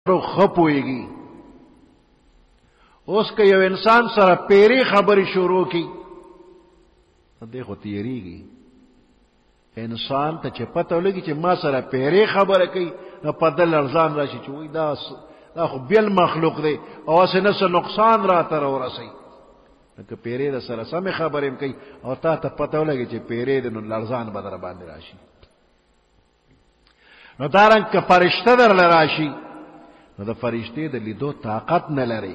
خپويږي اوس که یو انسان سره پیری خبرې شروع کی دې خو تیریږي انسان ته چې پته لګي چې ما سره پیری خبره کوي نو په دل ارزان راشي چې وای دا خو بیل مخلوق دی او اسنه نقصان را تر ورسي که پیری د سره سم خبرې کوي او تا ته پته لګي چې پیری د نو لرزان بدر باندې راشي نو دارنګ که فرشته در راشي نو د فرشته د لیدو طاقت نه لري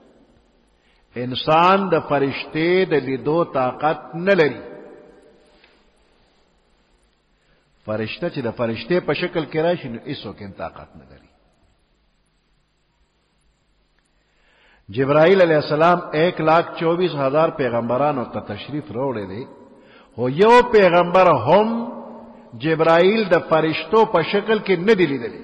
انسان د فرشته د لیدو طاقت نه لري فرشته چې د فرشته په شکل کې راشي نو ایسو کې طاقت نه لري جبرائیل علیہ السلام 1,24,000 پیغمبرانو ته تشریف راوړی دی خو یو پیغمبر هم جبرائیل د فرشتو په شکل کې نه دی لیدلی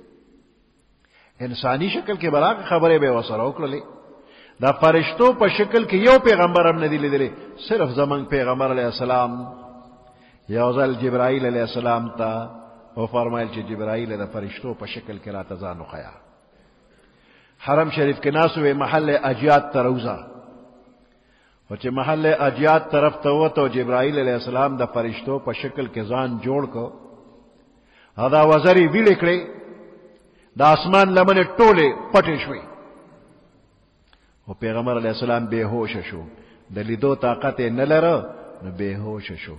انسانی شکل کې براغه خبره به وسره وکړلې دا فرشتو په شکل کې یو پیغمبر هم نه دی لیدلی صرف زمون پیغمبر علیہ السلام یو ځل جبرائیل علیہ السلام ته او فرمایل چې جبرائیل د فرشتو په شکل کې راته ځان وخیا حرم شریف کې ناسو محل اجیات تروزا او چې محل اجیات طرف ته وته جبرائیل علیہ السلام د فرشتو په شکل کې ځان جوړ کو دا وزري ویل کړي د اسمان لمنه ټوله پټې شوې او پیغمبر علیہ السلام بے ہوش شو د لیدو طاقت نه لره نو بے ہوش شو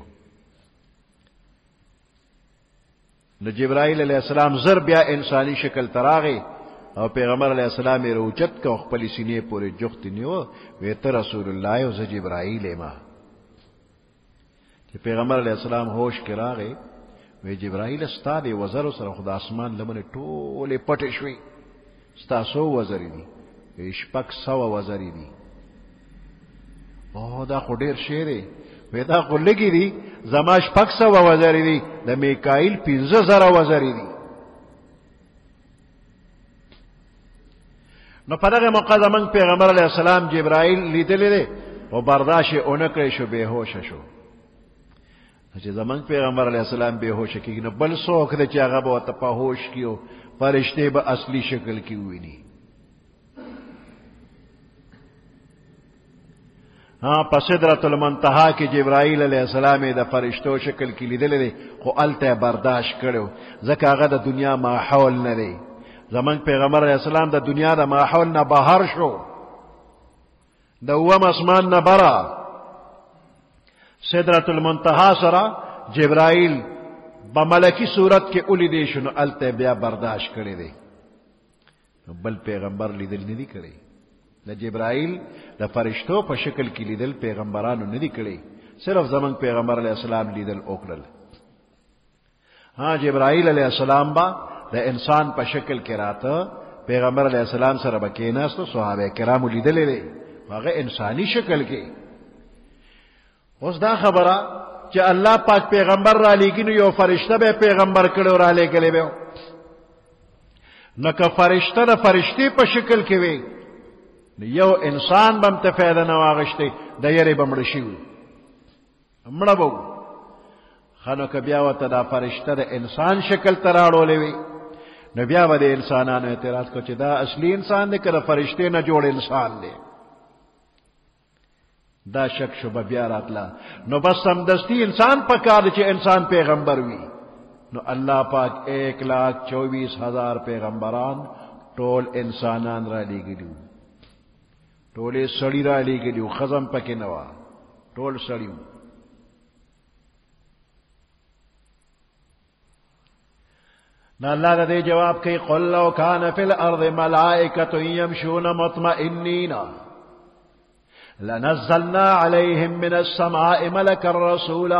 نو جبرائیل علیہ السلام زر بیا انسانی شکل تراغه او پیغمبر علیہ السلام یې روچت کو خپل سینې پورې جوخت نیو وی ته رسول الله او جبرائیل ما چې پیغمبر علیہ السلام ہوش کې راغی وی جبرائیل استاد وزر سره خدا اسمان لمنه ټوله پټې شوې ستاسو وزرې دي شپږ سوه وزرې دي او دا خو ډېر شی دی وی دا خو لږې دي زما شپږ سوه وزرې دي د میکائیل 15,000 وزرې دي نو په دغه موقع زمونږ پیغمبر علیہ السلام جبرائیل لیدلی دی او برداشت یې ونه کړی شو بې هوشه شو چې زمونږ پیغمبر علیہ السلام بې هوشه کېږي نو بل څوک دی چې هغه به ورته په هوش کي او فرشتې به اصلي شکل کې وویني په سدرة المنتهى کې جبرائیل علیہ السلام د فرشتو شکل کې لیدلی دی خو هلته برداشت کړی ځکه هغه د دنیا ماحول نه دی زمان پیغمبر علیہ السلام د دنیا د ماحول نه بهر شو د اوم اسمان نه برا سدرة المنتهى سره جبرائیل بملکی صورت کې اولیدی شنو الته بیا برداشت کړی دی بل پیغمبر لیدل نه دی کړی د جبرائیل د فرشتو په شکل کې لیدل پیغمبرانو نه دی کړی صرف زمان پیغمبر علیہ السلام لیدل وکړل جبرائیل علیہ السلام با د انسان په شکل کې راته پیغمبر علیہ السلام سره بکیناستو صحابه کرامو لیدلې دي هغه انسانی شکل کې اوس دا خبره چې الله پاک پیغمبر را لېږي یو فرشته به پیغمبر کړو را لېږلې به نو که فرشته د فرشتي په شکل کې وي یو انسان بم ته فایده نه واغشته د یری بمړ شي مړه بو خانو که بیا وته دا فرشته د انسان شکل تراړولې وي نو بیا به د انسانانو اعتراض کو چې دا اصلي انسان دی که د فرشتې نه جوړ انسان دی دا شک شبه بیا راتله نو بس سمدستی انسان پکار دی چې انسان پیغمبر وي نو الله پاک 1,24,000 پیغمبران ټول انسانان را لېږلي ټولې سړي را لېږلي ښځه هم پکې نه وه ټول سړي نو اللہ دا دے جواب کئی قل لو کان فی الارض ملائکت یمشون مطمئنین لنزلنا علیہم من السماء ملکا رسولا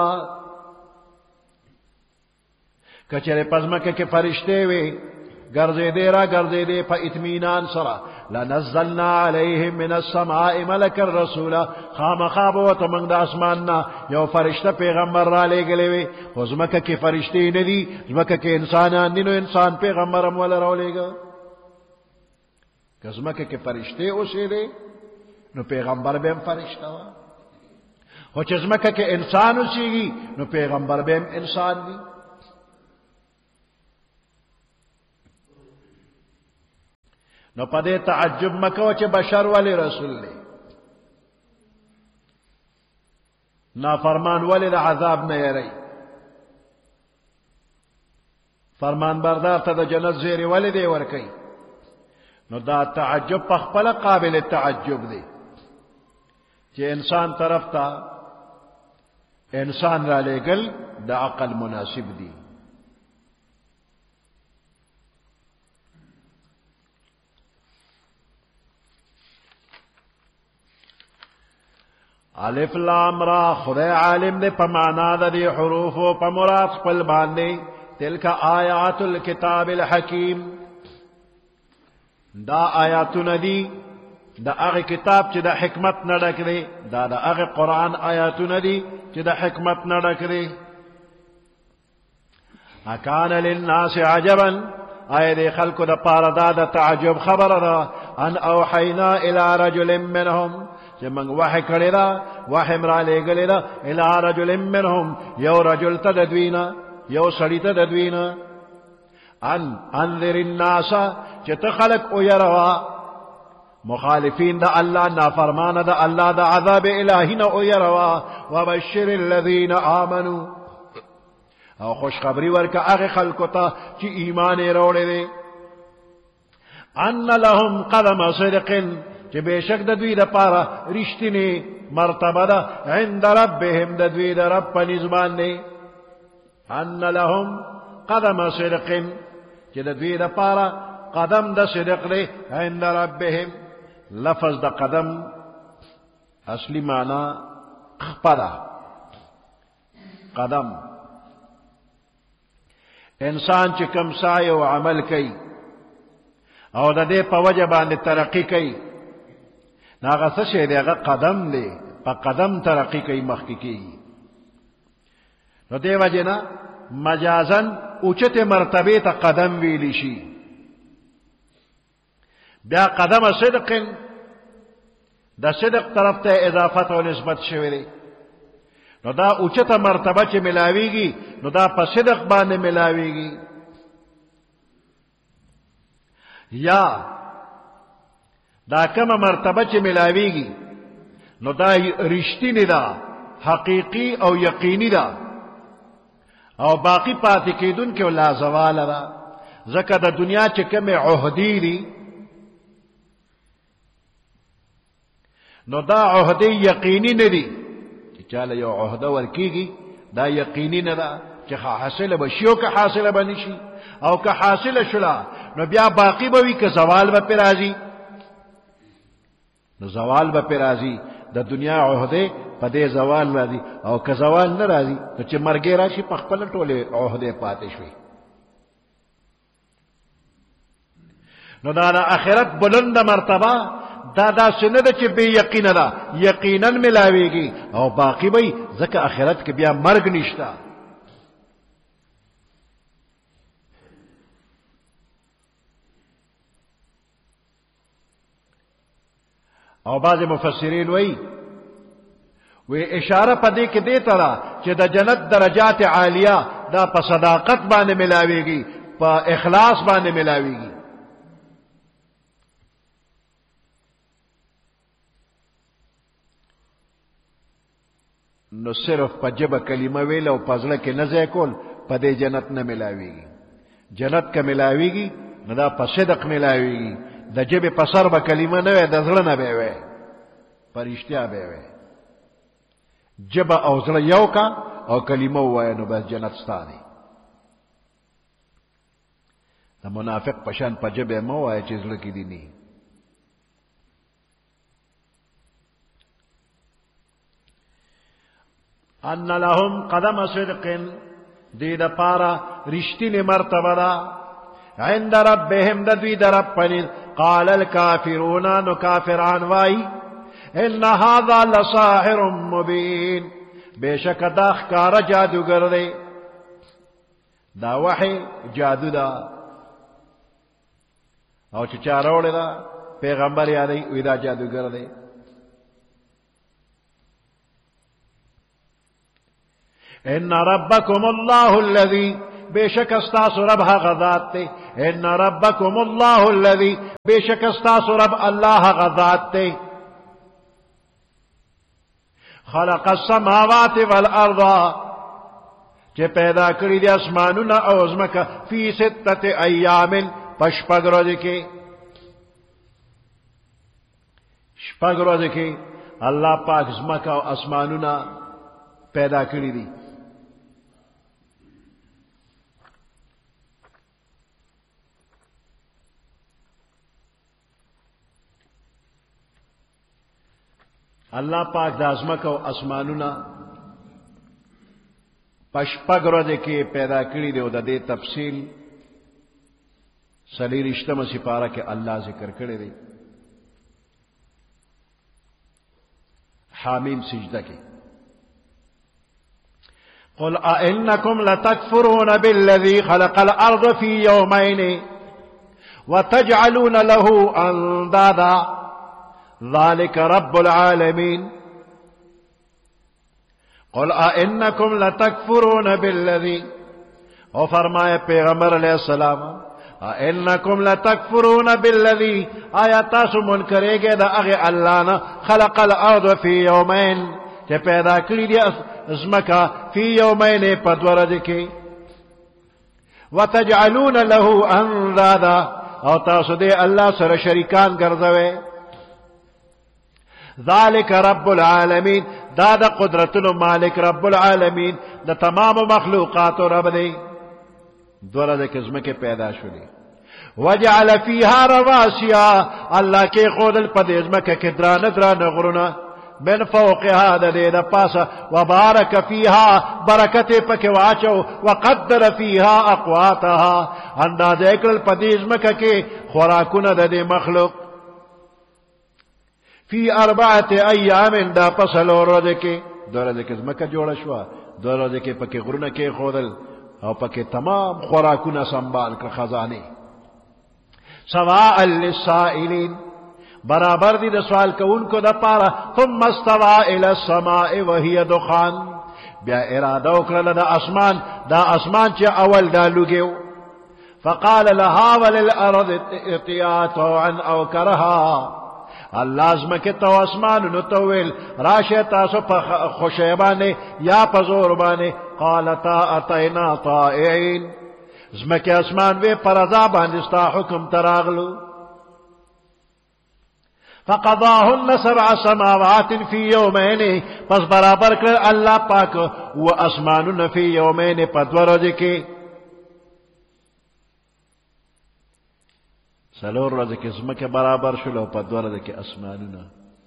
کچرے پزمکہ کے فرشتے وے گرزے دے را گرزے دے پا اطمینان سرا لنزلنا علیہم من السماء ملکا رسولا خام خوابوت منگ دا اسماننا یو فرشتہ پیغمبر را لے گلے وے زمکہ کے فرشتے ندی زمکہ کے انسانان نینو انسان پیغمبر مولا رو لے گا کہ زمکہ کے فرشتے اسے دے نو پیغمبر بیم فرشتہ وا ہو چزمکہ کے انسان اسی گی نو پیغمبر بیم انسان دی نو پدې تعجب مکو چې بشر ولی رسول دی نافرمان ولی د عذاب نه یری فرمان بردار ته د جنت زیری ولی دی ورکی نو دا تعجب په خپل قابل تعجب دی چې انسان طرف ته انسان را لېږل د عقل مناسب دی الف لام را خدای عالم دے پا معنا دا دی حروف و پا مراد خپل باندے تلک آیات الكتاب الحکیم دا آیاتون دی دا اغی کتاب چی دا حکمت نڈک دی دا اغی قرآن آیاتون دی چی دا حکمت نڈک دی اکان للناس عجبا آئے دی خلق دا پاردا دا تعجب خبر دا ان اوحینا الى رجل منهم چې موږ وحی کړی دا وحی را لېږلی دا الی رجل منهم یو رجل ته د دوی نه یو سړي ته د دوی نه ان انذر الناس چې ته خلق ویروا مخالفین دا الله نافرمانه دا الله دا عذاب الهی نه ویروا وبشر الذین آمنوا او خوشخبری ورکه هغه خلکو ته چې ایمان یې راوړی دی ان لهم قدم صدق چې بشک د دوی د پاره رښتینی مرتبه ده عند ربهم د دوی د رب په نظام نه ان لهم قدم صدق چې د دوی د پاره قدم د صدق دی عند ربهم لفظ د قدم اصلی معنی خپله قدم انسان چې کوم سعی او عمل کوي او د دې په وجه باندې ترقی کوي ناغه څه شی دی هغه قدم دی په قدم ترقی کوي مخکې کیږي نو دې وجه نه مجازن اوچته مرتبه ته قدم ویلی شي بیا قدم صدق د صدق طرف ته اضافت او نسبت شوی دی نو دا اوچته مرتبه چې ملاویږي نو دا په صدق باندې ملاویږي یا دا کومه مرتبه چې ملاویږي نو دا رښتینی ده حقیقی او یقینی ده او باقی پاتې کیدونکې لا زوال ده ځکه د دنیا چې کومه عهدی دي نو دا عهدی یقینی نه دي چې چاله یو عهده ورکیږي دا یقینی نه ده چې حاصله بشي او که حاصله بنشي او که حاصله شولا نو بیا باقی به وي که زوال به پر راځي نو زوال به پر راځي د دنیا عہده په دې زوال راځي او که زوال نه راځي نو چې مرګ راشي په خپل ټوله عہده پاتې شوي نو دا د آخرت بلند مرتبه دا سنه ده چې به یقینه ده یقینا ملاويږي او باقی به ځکه آخرت کې بیا مرګ نشته او بعض مفسرین وی اشاره پدې کې دی ترا چې د جنت درجات عالیه دا په صداقت باندې ملاويږي په اخلاص باندې ملاويږي نو صرف په جبه کلمه ویل او پزړه کې نه ځای کول په دې جنت نه ملاويږي جنت کې ملاويږي نه دا په صدق ملاويږي د جبه په سر به کلمه نه وي د زړه نه به وي پرشتیا به وي جبه او زړه یو کا او کلمه وای نو بس جنت ستاني د منافق پشان په جبه مو وای چې زړه کې دي نه ان لهم قدم صدق دې د پاره رښتینی مرتبه ده عند ربهم د دوی در رب پنځ قال الكافرون نو کافران وای ان هذا لساحر مبين بشک دا ښکار جادوګر دی دا وحی جادو دا او چې چاروړی دا پیغمبر یادی وی دا جادوګر دی ان ربكم الله الذي بے شک استاسو رب غذات تے ان ربکم اللہ الذی بے شک استاسو رب اللہ غذات تے خلق السماوات والارض چے پیدا کری دی اسمانونا او ازمکا فی ستت ایام پشپگ روز کے شپگ روز کے اللہ پاک ازمکا او اسمانونا پیدا کری دی اللہ پاک دا ازمکا او اسمانونا پشپگ روز کے پیدا کری دی او دا دے تفصیل سلیرشتم سپارہ کے اللہ ذکر کرے دی حامیم سجدہ کی قل أئنكم لتكفرون بالذي خلق الأرض في يومين وتجعلون له أندادا ذلك رب العالمين قل أئنكم لتكفرون بالذي وفرمائے پیغمبر علیہ السلام أئنكم لتكفرون بالذي آیات منکرے گے دا اغی اللہ نا خلق الارض فی یومین کہ پیدا کری دی ازمکا فی یومین پدورد کے وتجعلون له اندادا او تاسو دے اللہ سر شریکان گردوے ذالک رب العالمین دادا قدرت مالک رب العالمین دا تمام مخلوقات رب دے دورد کے ازمکے پیدا شدی وجعل فیہا رواسیا اللہ کے خود الپد ازمکہ کے دران دران غرنا من فوقها دا دے دا پاسا وبارک فیہا برکت پک واچو وقدر فیہا اقواتها انداز اکرل پدیزمکا کے خوراکن دا دے مخلوق فی اربعت ایام دا پسلو رد کے دو رد کے ازمکا جوڑا شوا دو رد کے پک غرن کے خودل او پک تمام خوراکن سنبال کر خزانے سواء للسائلین برابر دی دا سوال کو ان کو دا پارا ثم استوى الى السماء وهي دخان بیا ارادہ اکرل دا اسمان چی اول دا لگیو فقال لها وللارض اتیا طوعا او کرها اللہ ازمکتا و اسمان نتویل راشتا سو پا خوشیبانے یا پا زوربانے قالتا اتینا طائعین ازمک اسمان وی پر عذابان استا حکم تراغلو فقضاهن 7 سماوات في يومين پس برابر کر اللہ پاک و اسمانن فی یومین پدورج کے سلور رج کے اسمک برابر شلو پدورج کے اسمانن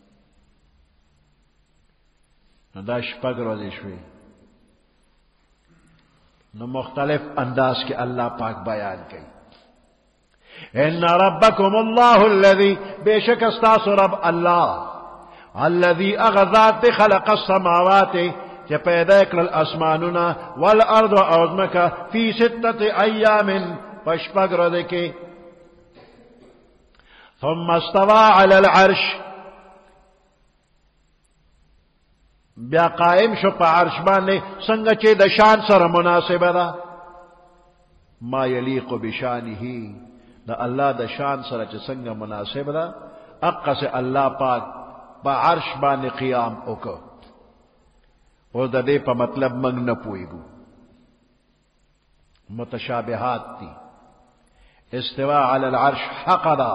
دا شپگ رج شوی نو مختلف انداز کے اللہ پاک بیان کی ان ربکم اللہ الذی بے شک استاس رب اللہ الذی اغذات خلق السماوات کہ پیدا کرل اسماننا والارض ازمکا فی 6 ایام پشپگ رد کے ثم استوى علی العرش بیا قائم شو پا عرش بانے سنگ چے دا شان سر مناسب دا ما یلیق بشانہی دا اللہ دا شان سر چے سنگ مناسب دا اقا سے اللہ پاک با عرش بانے قیام اوکو اور دا دے پا مطلب منگ نپوئی گو متشابہات تی استواء علی العرش حق دا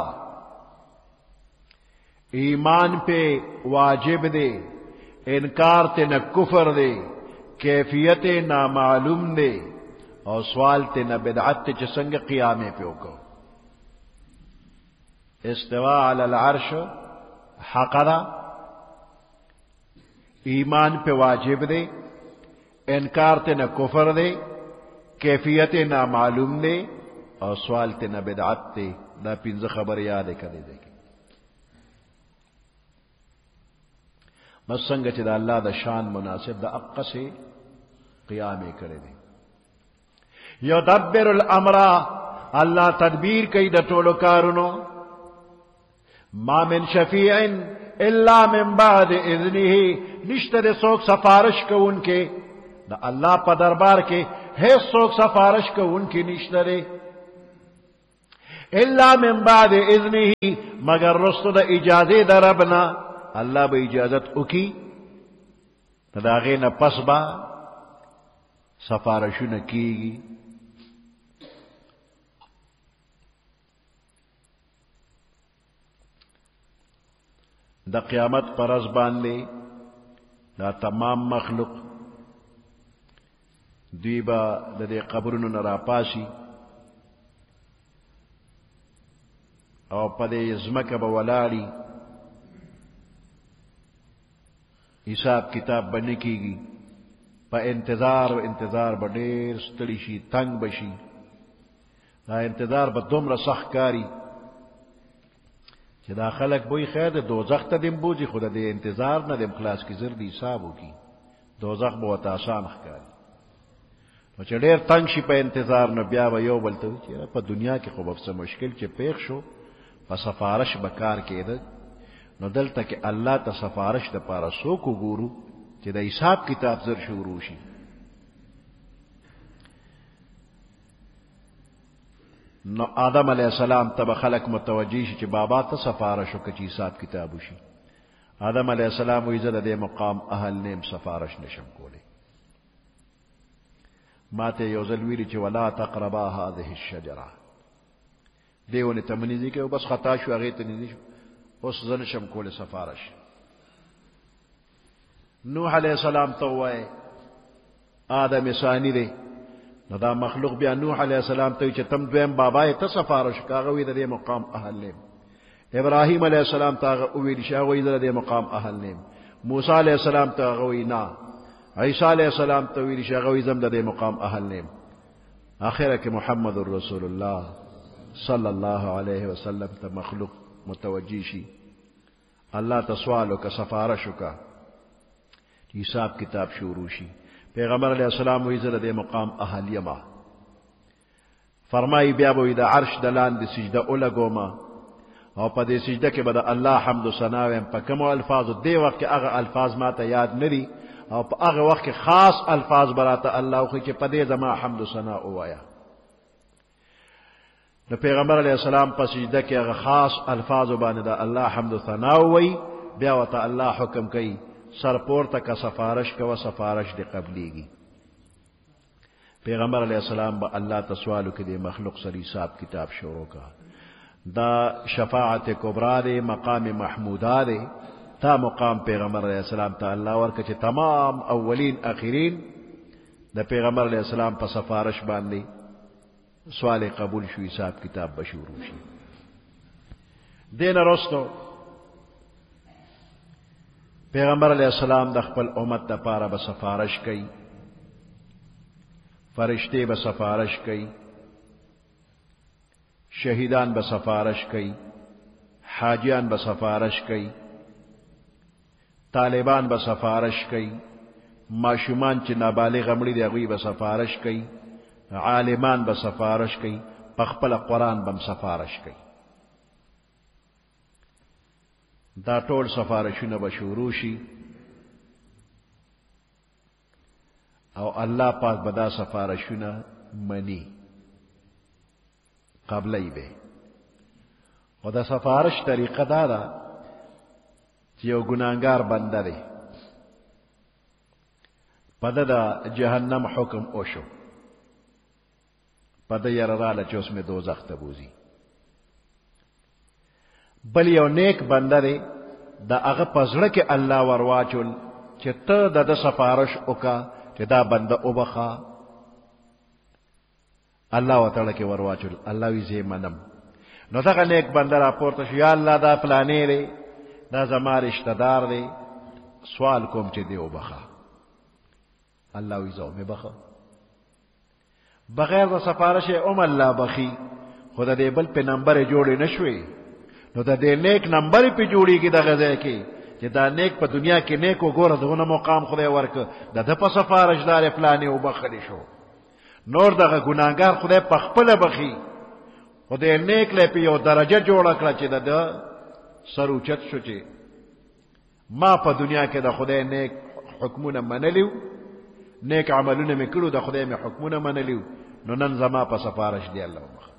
ایمان پہ واجب دے انکار تے نہ کفر دے کیفیت نہ معلوم دے اور سوال تے نہ بدعت تے چسنگ قیامے پہ کو استواء علی العرش حقدا ایمان پہ واجب دے انکار تے نہ کفر دے کیفیت نہ معلوم دے اور سوال تے نہ بدعت تے نہ پنز خبر یاد کرے دے بس سنگ چدا اللہ دا شان مناسب دا اقا سے قیامے کرے دے یدبر الامر اللہ تدبیر کئی دا طول کارنو ما من شفیع الا من بعد اذنہ نشتر سوک سفارش کو ان کے دا اللہ پا دربار کے ہے سوک سفارش کو ان کی نشترے الا من بعد اذنه مگر رستو دا اجازه دا ربنا اللہ با اجازت اکی تداغین پس با سفارشو نکیگی دا قیامت پر از باندے دا تمام مخلوق دوی با دا دے قبرونو نراپاسی او پدے ازمکا با ولالی حساب کتاب بننے کی گی پا انتظار و انتظار با دیر ستڑی شی تنگ بشی دا انتظار با دومر سخت کاری چه دا خلق بوئی خیر دے دوزخ تا دیم بوزی خود دے انتظار نا دیم خلاص کی زردی حسابو کی دوزخ بہت آسان خکاری نو چه دیر تنگ شی پا انتظار نو بیا با یو بلتوی چه پا دنیا کی خوب افسا مشکل چه پیخ شو پا سفارش بکار کے دا نو دلتا کہ اللہ تا سفارش دا پارا سو کو گورو چه دا حساب کتاب زر شروع شی نو آدم علیہ السلام تب خلق متوجی شی چه بابا تا سفارشو کچی حساب کتابو شی آدم علیہ السلام ویزد دے مقام اہل نیم سفارش نشم کولے ماتے یوزل ویلی چه ولا تقربا هذه الشجرہ دیوانی تمنیزی که بس خطا شو اغیط نیزی شو اس زنشم کول سفارش نوح علیہ السلام توائے آدم ثانی دے نو دا مخلوق بیا نوح علیہ السلام توی چه تم دویم بابای تا سفارش کاغوی دا دے مقام اہل نیم ابراہیم علیہ السلام تا اویل شاغوی دا دے مقام اہل نیم موسیٰ علیہ السلام تا غوی نا عیسیٰ علیہ السلام تا اویل شاغوی زم دا دے مقام اہل نیم آخرہ کہ محمد الرسول اللہ صلی اللہ علیہ وسلم تا مخلوق متوجی شی اللہ تسوالو کا سفارشو کا حساب کتاب شروع شی پیغمبر علیہ السلام ویزل دے مقام اہل یما فرمائی بیابوی دا عرش دلان دی سجدہ اولگو ما او پا دے سجدہ کے بدا اللہ حمد و ثناویم پا کمو الفاظو دے وقت کے اغا الفاظ ماتا یاد ندی او پا اغا وقت کے خاص الفاظ براتا اللہ خوی چے پا دے زما حمد و ثنا اوایا نو پیغمبر علیہ السلام پا سجدہ کے اگر خاص الفاظ بانے دا اللہ حمد و ثناء وی بیاوتا اللہ حکم کئی سر پورتا کا سفارش کا و سفارش دے قبلی گی پیغمبر علیہ السلام با اللہ تسوالو کے دے مخلوق سر حساب کتاب شروع کا دا شفاعت کبرا دے مقام محمودہ دے تا مقام پیغمبر علیہ السلام تا اللہ ورکا چے تمام اولین آخرین دا پیغمبر علیہ السلام پا سفارش باندے سوال قبول شو حساب کتاب بشورو شی دین رستو پیغمبر علیہ السلام دا خپل امت دا پارا بسفارش کئی فرشتے بسفارش کئی شہیدان بسفارش کئی حاجیان بسفارش کئی طالبان بسفارش کئی معشومان چی نابالغ امڑی دے اگوی بسفارش کئی عالمان بسفارش کئی پخپل قرآن بم سفارش کئی دا ټول سفارشونه بشورو شي او الله پاک بدا سفارشونه منی قبلی به او دا سفارش طریقه دا چې یو ګناهګار بنده دی پده دا جهنم حکم اوشو پده یراله چې اوس مې دوزخ ته بوزي بل یو نیک بنده دی دا هغه پزړه کې الله ورواچول چې ته د سفارش وکا چې دا بنده وبخا الله وتعالى کې ورواچول الله وی زه منم نو دا نیک بنده را پورته شو یا الله دا پلانې دی دا زما رشتہ دار دی سوال کوم چې دی وبخا الله وی زو مې بخا بغیر د سفارش الله بخي خدا دې بل په نمبر جوړې نشوي نو دا دې نیک نمبر په جوړی کې د غزا کې چې دا نیک په دنیا کې نیک وګوره دغه مقام خدای ورک د په سفارش دار پلانې وبخلی شو نور دغه ګناګار خدای په خپل بخي خدای نیک له په یو درجه جوړ کړ چې د سروچت شو چې ما په دنیا کې د خدای نیک حکمونه منلیو نیک عملونه مې کړو د خدای مې حکمونه منلیو نو نن زما په سفارش دی الله